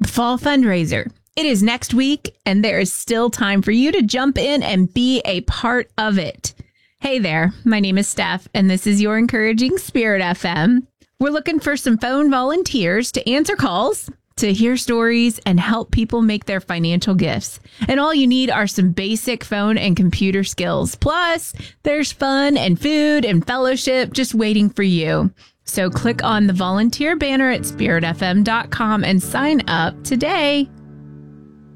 the fall fundraiser. It is next week, and there is still time for you to jump in and be a part of it. Hey there, my name is Steph, and this is your Encouraging Spirit FM. We're looking for some phone volunteers to answer calls, to hear stories, and help people make their financial gifts. And all you need are some basic phone and computer skills. Plus, there's fun and food and fellowship just waiting for you. So click on the volunteer banner at spiritfm.com and sign up today.